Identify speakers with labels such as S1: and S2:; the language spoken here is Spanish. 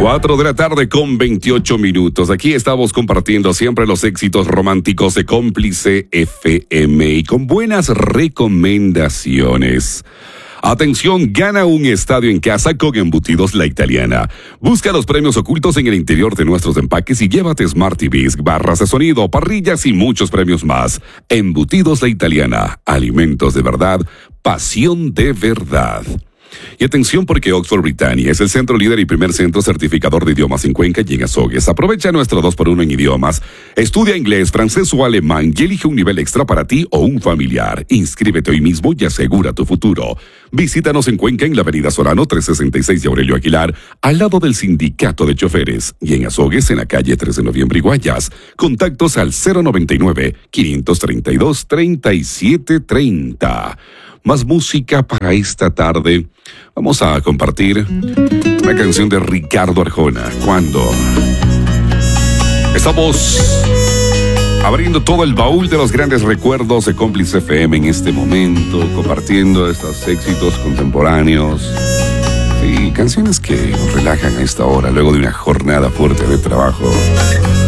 S1: 4 de la tarde con 28 minutos. Aquí estamos compartiendo siempre los éxitos románticos de Cómplice FM y con buenas recomendaciones. Atención, gana un estadio en casa con Embutidos La Italiana. Busca los premios ocultos en el interior de nuestros empaques y llévate Smart TVs, barras de sonido, parrillas y muchos premios más. Embutidos La Italiana, alimentos de verdad, pasión de verdad. Y atención porque Oxford Britannia es el centro líder y primer centro certificador de idiomas en Cuenca y en Azogues. Aprovecha nuestro 2x1 en idiomas. Estudia inglés, francés o alemán y elige un nivel extra para ti o un familiar. Inscríbete hoy mismo y asegura tu futuro. Visítanos en Cuenca en la avenida Solano 366 de Aurelio Aguilar, al lado del Sindicato de Choferes. Y en Azogues en la calle 3 de Noviembre y Guayas. Contactos al 099-532-3730. Más música para esta tarde. Vamos a compartir una canción de Ricardo Arjona. ¿Cuándo? Estamos abriendo todo el baúl de los grandes recuerdos de Cómplice FM en este momento, compartiendo estos éxitos contemporáneos. Sí, canciones que nos relajan a esta hora, luego de una jornada fuerte de trabajo.